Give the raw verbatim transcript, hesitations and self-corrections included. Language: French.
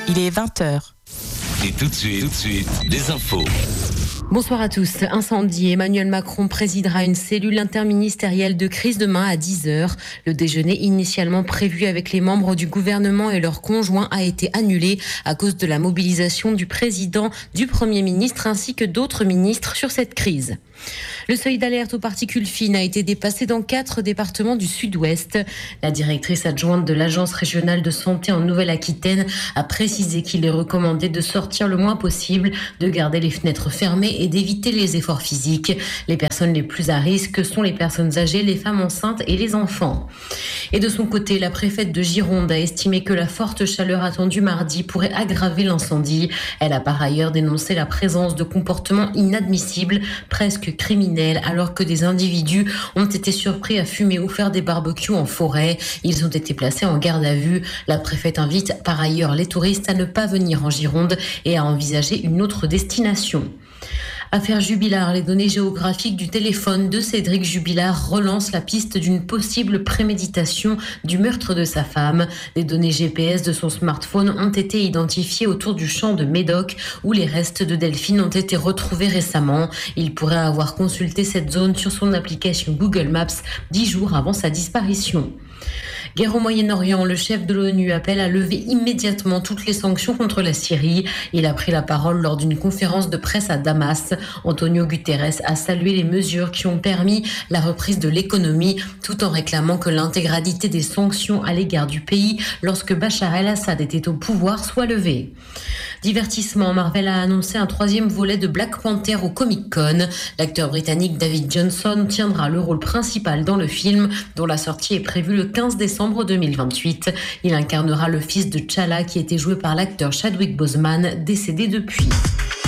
Il est vingt heures. Et tout de suite, tout de suite, des infos. Bonsoir à tous. Incendie. Emmanuel Macron présidera une cellule interministérielle de crise demain à dix heures. Le déjeuner initialement prévu avec les membres du gouvernement et leurs conjoints a été annulé à cause de la mobilisation du président, du Premier ministre ainsi que d'autres ministres sur cette crise. Le seuil d'alerte aux particules fines a été dépassé dans quatre départements du sud-ouest. La directrice adjointe de l'Agence régionale de santé en Nouvelle-Aquitaine a précisé qu'il est recommandé de sortir le moins possible, de garder les fenêtres fermées et d'éviter les efforts physiques. Les personnes les plus à risque sont les personnes âgées, les femmes enceintes et les enfants. Et de son côté, la préfète de Gironde a estimé que la forte chaleur attendue mardi pourrait aggraver l'incendie. Elle a par ailleurs dénoncé la présence de comportements inadmissibles, presque criminels, alors que des individus ont été surpris à fumer ou faire des barbecues en forêt. Ils ont été placés en garde à vue. La préfète invite par ailleurs les touristes à ne pas venir en Gironde et à envisager une autre destination. Affaire Jubilard, les données géographiques du téléphone de Cédric Jubilard relancent la piste d'une possible préméditation du meurtre de sa femme. Les données G P S de son smartphone ont été identifiées autour du champ de Médoc où les restes de Delphine ont été retrouvés récemment. Il pourrait avoir consulté cette zone sur son application Google Maps dix jours avant sa disparition. Guerre au Moyen-Orient, le chef de l'ONU appelle à lever immédiatement toutes les sanctions contre la Syrie. Il a pris la parole lors d'une conférence de presse à Damas. Antonio Guterres a salué les mesures qui ont permis la reprise de l'économie, tout en réclamant que l'intégralité des sanctions à l'égard du pays, lorsque Bachar el-Assad était au pouvoir, soit levée. Divertissement, Marvel a annoncé un troisième volet de Black Panther au Comic-Con. L'acteur britannique David Johnson tiendra le rôle principal dans le film, dont la sortie est prévue le quinze décembre deux mille vingt-huit. Il incarnera le fils de T'Challa qui était joué par l'acteur Chadwick Boseman, décédé depuis.